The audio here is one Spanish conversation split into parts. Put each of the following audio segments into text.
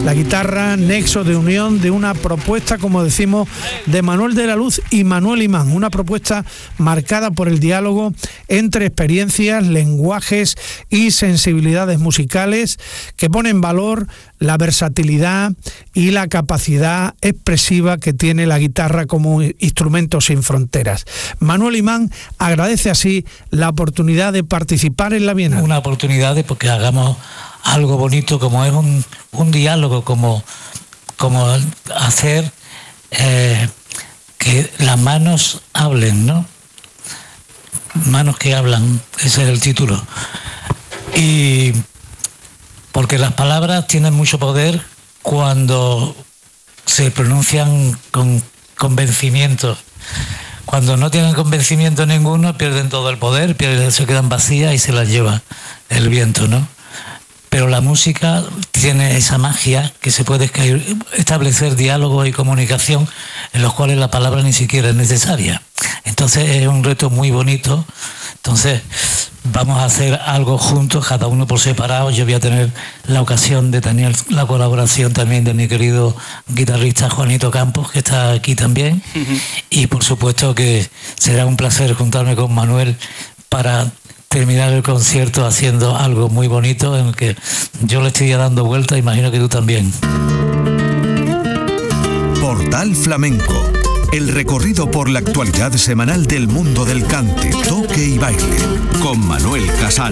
La guitarra, nexo de unión de una propuesta, como decimos, de Manuel de la Luz y Manuel Imán, una propuesta marcada por el diálogo entre experiencias, lenguajes y sensibilidades musicales que pone en valor la versatilidad y la capacidad expresiva que tiene la guitarra como instrumento sin fronteras. Manuel Imán agradece así la oportunidad de participar en la Bienal. Una oportunidad de porque hagamos algo bonito, como es un diálogo, como hacer que las manos hablen, ¿no? Manos que hablan, ese es el título. Y porque las palabras tienen mucho poder cuando se pronuncian con convencimiento. Cuando no tienen convencimiento ninguno, pierden todo el poder, se quedan vacías y se las lleva el viento, ¿no? Pero la música tiene esa magia que se puede establecer diálogo y comunicación en los cuales la palabra ni siquiera es necesaria. Entonces es un reto muy bonito. Entonces vamos a hacer algo juntos, cada uno por separado. Yo voy a tener la ocasión de tener la colaboración también de mi querido guitarrista Juanito Campos, que está aquí también. Uh-huh. Y por supuesto que será un placer juntarme con Manuel para terminar el concierto haciendo algo muy bonito en el que yo le estoy dando vuelta, imagino que tú también. Portal Flamenco, el recorrido por la actualidad semanal del mundo del cante, toque y baile, con Manuel Casal.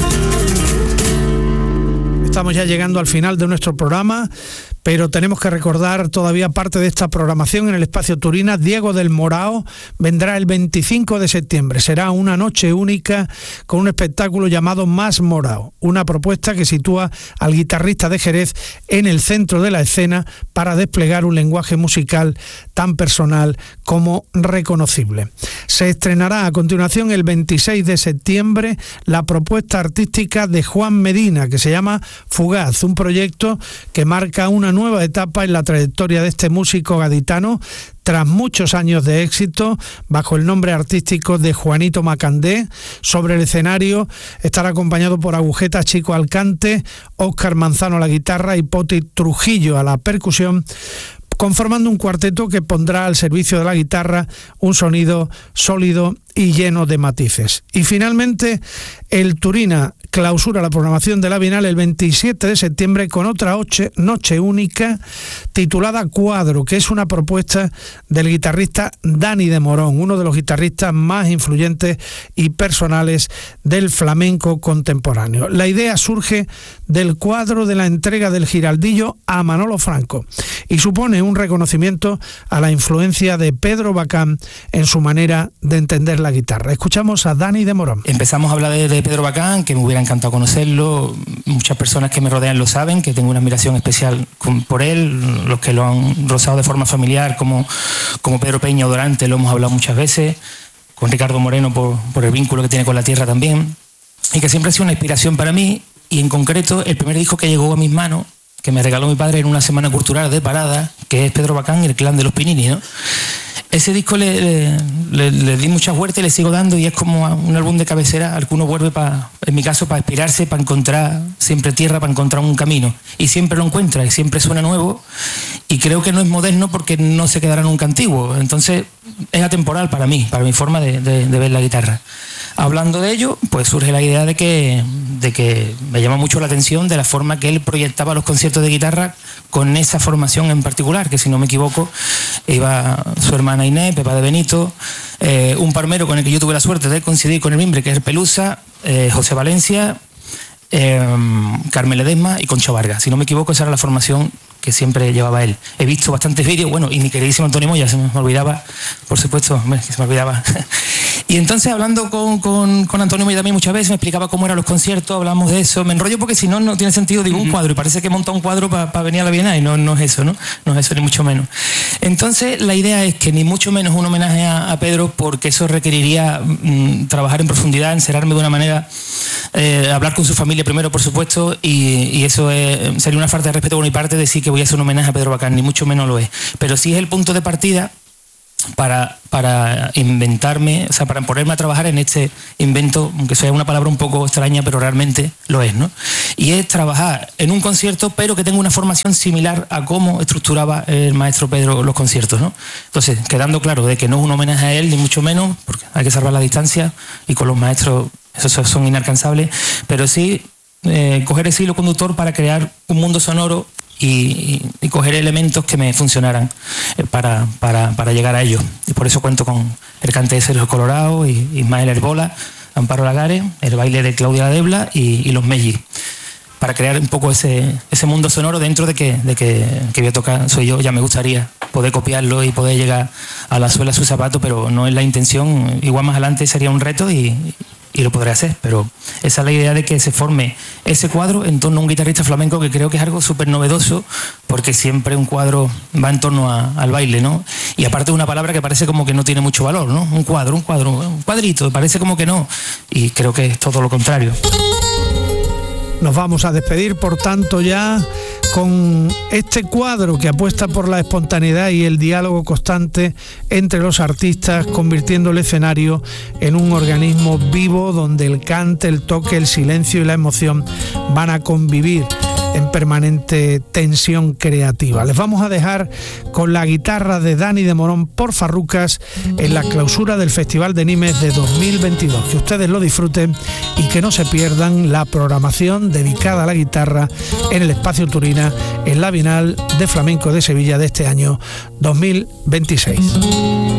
Estamos ya llegando al final de nuestro programa, pero tenemos que recordar todavía parte de esta programación en el Espacio Turina. Diego del Morao vendrá el 25 de septiembre. Será una noche única con un espectáculo llamado Más Morao, una propuesta que sitúa al guitarrista de Jerez en el centro de la escena para desplegar un lenguaje musical tan personal como reconocible. Se estrenará a continuación el 26 de septiembre la propuesta artística de Juan Medina, que se llama Fugaz, un proyecto que marca una nueva etapa en la trayectoria de este músico gaditano tras muchos años de éxito bajo el nombre artístico de Juanito Macandé. Sobre el escenario estará acompañado por Agujeta Chico al cante, Óscar Manzano a la guitarra y Poti Trujillo a la percusión, conformando un cuarteto que pondrá al servicio de la guitarra un sonido sólido y lleno de matices. Y finalmente, el Turina clausura la programación de la Bienal el 27 de septiembre con otra noche única titulada Cuadro, que es una propuesta del guitarrista Dani de Morón, uno de los guitarristas más influyentes y personales del flamenco contemporáneo. La idea surge del cuadro de la entrega del Giraldillo a Manolo Franco y supone un reconocimiento a la influencia de Pedro Bacán en su manera de entender la guitarra. Escuchamos a Dani de Morón. Empezamos a hablar de Pedro Bacán, que me hubiera encantado conocerlo. Muchas personas que me rodean lo saben, que tengo una admiración especial por él. Los que lo han rozado de forma familiar, como Pedro Peña o Dorante, lo hemos hablado muchas veces. Con Ricardo Moreno por el vínculo que tiene con la tierra también. Y que siempre ha sido una inspiración para mí. Y en concreto, el primer disco que llegó a mis manos, que me regaló mi padre en una semana cultural de Parada, que es Pedro Bacán y el Clan de los Pinini, ¿no? Ese disco le di mucha vuelta y le sigo dando, y es como un álbum de cabecera al que uno vuelve, en mi caso, para inspirarse, para encontrar siempre tierra, para encontrar un camino. Y siempre lo encuentra y siempre suena nuevo, y creo que no es moderno porque no se quedará nunca antiguo. Entonces es atemporal para mí, para mi forma de ver la guitarra. Hablando de ello, pues surge la idea de que me llama mucho la atención de la forma que él proyectaba los conciertos de guitarra con esa formación en particular, que si no me equivoco iba su hermana Inés, Pepa de Benito, un parmero con el que yo tuve la suerte de coincidir con el mimbre, que es el Pelusa, José Valencia, Carmen Ledesma y Concho Vargas. Si no me equivoco, esa era la formación que siempre llevaba él. He visto bastantes vídeos, bueno, y mi queridísimo Antonio Moya, se me olvidaba, por supuesto, se me olvidaba. Y entonces, hablando con Antonio Moya también muchas veces, me explicaba cómo eran los conciertos, hablamos de eso, me enrollo porque si no, no tiene sentido, digo, un cuadro, y parece que monta un cuadro para venir a la Bienal, y no es eso, ¿no? No es eso, ni mucho menos. Entonces, la idea es que ni mucho menos un homenaje a Pedro, porque eso requeriría trabajar en profundidad, encerrarme de una manera, hablar con su familia primero, por supuesto, y eso sería una falta de respeto por mi parte decir que voy a hacer un homenaje a Pedro Bacán, ni mucho menos lo es. Pero sí es el punto de partida para inventarme, o sea, para ponerme a trabajar en este invento, aunque sea una palabra un poco extraña, pero realmente lo es, ¿no? Y es trabajar en un concierto, pero que tenga una formación similar a cómo estructuraba el maestro Pedro los conciertos, ¿no? Entonces, quedando claro de que no es un homenaje a él, ni mucho menos, porque hay que salvar la distancia, y con los maestros esos son inalcanzables, pero sí coger ese hilo conductor para crear un mundo sonoro y coger elementos que me funcionaran para llegar a ellos. Y por eso cuento con el cante de Sergio Colorado, y Ismael Herbola, Amparo Lagares, el baile de Claudia Debla y los Melli, para crear un poco ese mundo sonoro dentro de que voy a tocar soy yo. Ya me gustaría poder copiarlo y poder llegar a la suela de su zapato, pero no es la intención. Igual más adelante sería un reto y lo podré hacer, pero esa es la idea de que se forme ese cuadro en torno a un guitarrista flamenco, que creo que es algo súper novedoso, porque siempre un cuadro va en torno al baile, ¿no? Y aparte de una palabra que parece como que no tiene mucho valor, ¿no? Un cuadrito, parece como que no, y creo que es todo lo contrario. Nos vamos a despedir, por tanto, ya con este cuadro que apuesta por la espontaneidad y el diálogo constante entre los artistas, convirtiendo el escenario en un organismo vivo donde el cante, el toque, el silencio y la emoción van a convivir en permanente tensión creativa. Les vamos a dejar con la guitarra de Dani de Morón por Farrucas en la clausura del Festival de Nimes de 2022. Que ustedes lo disfruten y que no se pierdan la programación dedicada a la guitarra en el Espacio Turina en la Bienal de Flamenco de Sevilla de este año 2026.